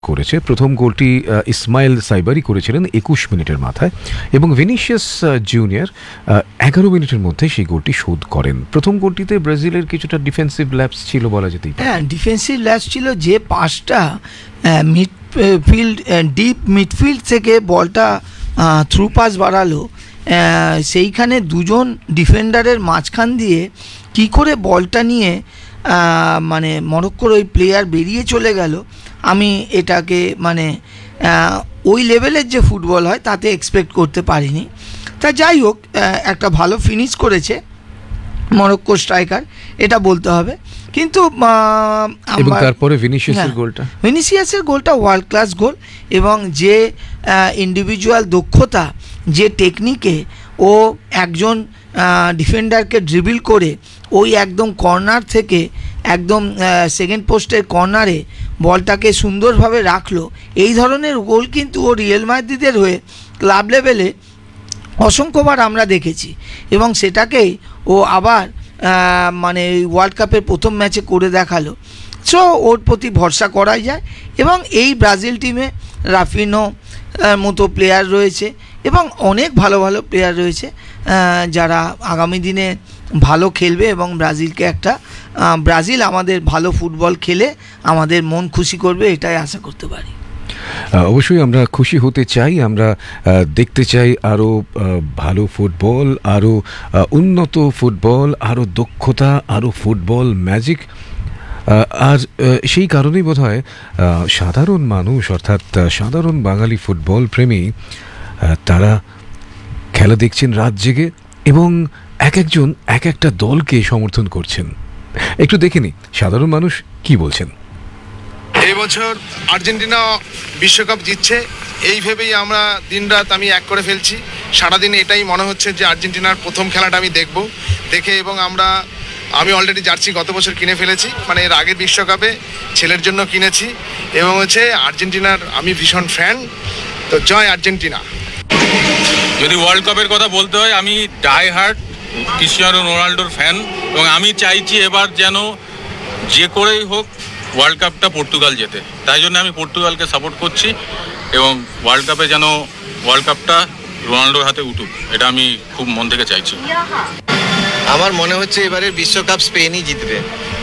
করেছে। প্রথম গোলটি ইসমাইল সাইবারি করেছিলেন ২১ মিনিটের মাথায় এবং ভিনিসিয়াস জুনিয়র ১১ মিনিটের মধ্যে সেই গোলটি শোধ করেন। প্রথম গোলটিতে ব্রাজিলের কিছুটা ডিফেন্সিভ ল্যাপস ছিল বলা যেতেই পারে। হ্যাঁ, ডিফেন্সিভ ল্যাপস ছিল। যে পাসটা মিডফিল্ড ডিপ মিডফিল্ড থেকে বলটা থ্রু পাস বাড়ালো, সেইখানে দুজন ডিফেন্ডারের মাঝখান দিয়ে কি করে বলটা নিয়ে মানে মরক্কোর ওই প্লেয়ার বেরিয়ে চলে গেল, আমি এটাকে মানে ওই লেভেলের যে ফুটবল হয় তাতে এক্সপেক্ট করতে পারিনি। তা যাই হোক, একটা ভালো ফিনিশ করেছে মরক্কো স্ট্রাইকার, এটা বলতে হবে। কিন্তু তারপরে ভিনিসিয়াসের গোলটা ওয়ার্ল্ড ক্লাস গোল, এবং যে ইন্ডিভিজুয়াল দক্ষতা, যে টেকনিকে ও একজন ডিফেন্ডারকে ড্রিবল করে ওই একদম কর্নার থেকে একদম সেকেন্ড পোস্টের কর্নারে বলটাকে সুন্দরভাবে রাখলো, এই ধরনের গোল কিন্তু ও রিয়াল মাদ্রিদের হয়ে ক্লাব লেভেলে অসংখ্যবার আমরা দেখেছি, এবং সেটাকেই ও আবার মানে ওয়ার্ল্ড কাপের প্রথম ম্যাচে করে দেখালো। সো ওর প্রতি ভরসা করাই যায়, এবং এই ব্রাজিল টিমে রাফিনো মতো প্লেয়ার রয়েছে এবং অনেক ভালো ভালো প্লেয়ার রয়েছে যারা আগামী দিনে ভালো খেলবে, এবং ব্রাজিল আমাদের ভালো ফুটবল খেলে আমাদের মন খুশি করবে, এটাই আশা করতে পারি। অবশ্যই আমরা খুশি হতে চাই, আমরা দেখতে চাই আরও ভালো ফুটবল, আরও উন্নত ফুটবল, আরও দক্ষতা, আরও ফুটবল ম্যাজিক। আর সেই কারণেই বোধহয় সাধারণ মানুষ, অর্থাৎ সাধারণ বাঙালি ফুটবল প্রেমী, তারা খেলা দেখছেন রাত জেগে এবং এক একজন এক একটা দলকে সমর্থন করছেন। একটু দেখে নি সাধারণ মানুষ কি বলছেন। এই বছর আর্জেন্টিনা বিশ্বকাপ জিতছে, এই ভেবেই আমরা দিনরাত আমি এক করে ফেলছি। সারাদিন এটাই মনে হচ্ছে যে আর্জেন্টিনার প্রথম খেলাটা আমি দেখে এবং আমি অলরেডি জার্সি গত বছর কিনে ফেলেছি, মানে এর আগের বিশ্বকাপে ছেলের জন্য কিনেছি, এবং হচ্ছে আর্জেন্টিনার আমি ভীষণ ফ্যান। তো জয় আর্জেন্টিনা। যদি ওয়ার্ল্ড কাপের কথা বলতে হয়, আমি ডাই হার্ট ক্রিস্টিয়ানো রোনাল্ডোর ফ্যান, এবং আমি চাইছি এবার যেন যে করেই হোক ওয়ার্ল্ড কাপটা পর্তুগাল জেতে। তাই জন্য আমি পর্তুগালকে সাপোর্ট করছি, এবং ওয়ার্ল্ড কাপে যেন ওয়ার্ল্ড কাপটা রোনাল্ডোর হাতে উঠুক, এটা আমি খুব মন থেকে চাইছি। আমার মনে হচ্ছে এবারের বিশ্বকাপ স্পেনই জিতবে।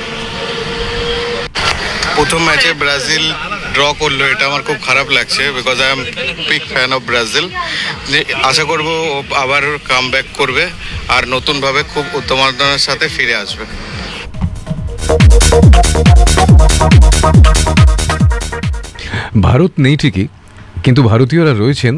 প্রথম ম্যাচে ব্রাজিল ড্র করলো, এটা আমার খুব খারাপ লাগছে, because I am big fan of Brazil. আশা করবো আবার কাম ব্যাক করবে আর নতুনভাবে খুব উত্তমার সাথে ফিরে আসবে। ভারত নেই ঠিকই, কিন্তু ভারতীয়রা রয়েছেন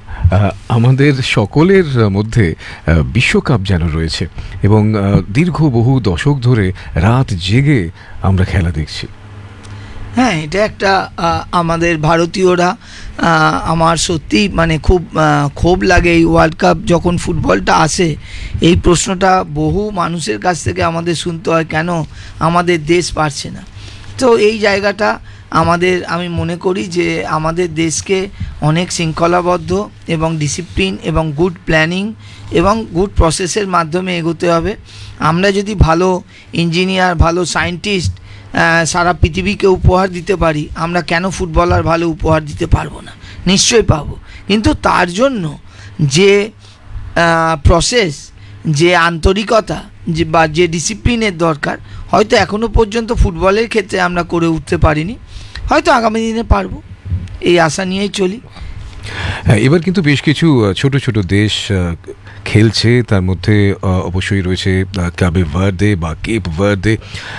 আমাদের সকলের মধ্যে। বিশ্বকাপ যেন রয়েছে, এবং দীর্ঘ বহু দশক ধরে রাত জেগে আমরা খেলা দেখছি। হ্যাঁ, এটা একটা আমাদের ভারতীয়রা, আমার সত্যি মানে খুব ক্ষোভ লাগে এই ওয়ার্ল্ড কাপ যখন ফুটবলটা আসে, এই প্রশ্নটা বহু মানুষের কাছ থেকে আমাদের শুনতে হয়, কেন আমাদের দেশ পারছে না। তো এই জায়গাটা আমি মনে করি যে আমাদের দেশকে অনেক শৃঙ্খলাবদ্ধ এবং ডিসিপ্লিন এবং গুড প্ল্যানিং এবং গুড প্রসেসের মাধ্যমে এগোতে হবে। আমরা যদি ভালো ইঞ্জিনিয়ার, ভালো সায়েন্টিস্ট সারা পৃথিবীকে উপহার দিতে পারি, আমরা কেন ফুটবলার ভালো উপহার দিতে পারবো না? নিশ্চয়ই পাবো, কিন্তু তার জন্য যে প্রসেস, যে আন্তরিকতা, বা যে ডিসিপ্লিনের দরকার, হয়তো এখনও পর্যন্ত ফুটবলের ক্ষেত্রে আমরা করে উঠতে পারিনি, হয়তো আগামী দিনে পারবো, এই আশা নিয়েই চলি। হ্যাঁ, এবার কিন্তু বেশ কিছু ছোট ছোট দেশ খেলছে, তার মধ্যে অবশ্যই রয়েছে কাবে ভার্দে বা কেপ ভার্দে।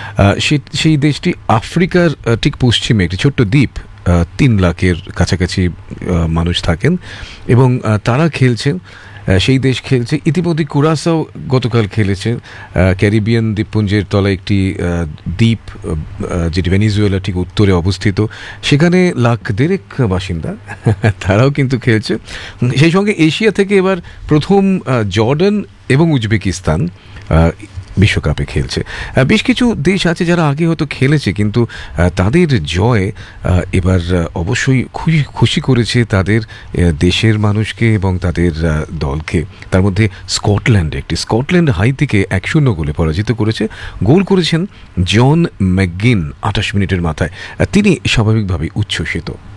সেই দেশটি আফ্রিকার ঠিক পশ্চিমে একটি ছোট্ট দ্বীপ, 3 লাখের কাছাকাছি মানুষ থাকেন, এবং তারা খেলছেন। সেই দেশ খেলছে ইতিমধ্যে। কুরাসাও গতকাল খেলেছে, ক্যারিবিয়ান দ্বীপপুঞ্জের তলায় একটি দ্বীপ, যেটি ভেনিজুয়েলা ঠিক উত্তরে অবস্থিত। সেখানে 1.5 লাখ বাসিন্দা, তারাও কিন্তু খেলছে। সেই সঙ্গে এশিয়া থেকে এবার প্রথম জর্ডান এবং উজবেকিস্তান বিশ্বকাপে খেলছে। বেশ কিছু দেশ আছে যারা আগে হয়তো খেলেছে, কিন্তু তাদের জয় এবার অবশ্যই খুশি করেছে তাদের দেশের মানুষকে এবং তাদের দলকে। তার মধ্যে স্কটল্যান্ড হাইতিকে 1-0 গোলে পরাজিত করেছে। গোল করেছেন জন ম্যাকগিন 28 মিনিটের মাথায়। তিনি স্বাভাবিকভাবেই উচ্ছ্বসিত।